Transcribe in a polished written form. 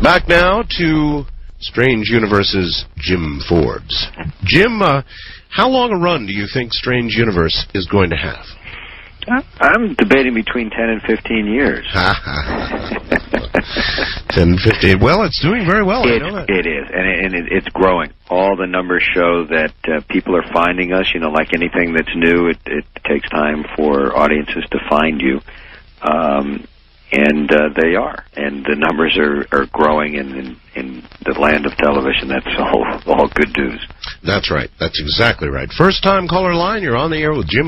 Back now to Strange Universe's Jim Forbes. Jim, how long a run do you think Strange Universe is going to have? I'm debating between 10 and 15 years. 10, 15. Well, it's doing very well. I know that. It is, and it's growing. All the numbers show that people are finding us. You know, like anything that's new, it takes time for audiences to find you. And they are. And the numbers are growing in the land of television. That's all good news. That's right. That's exactly right. First time caller line, you're on the air with Jim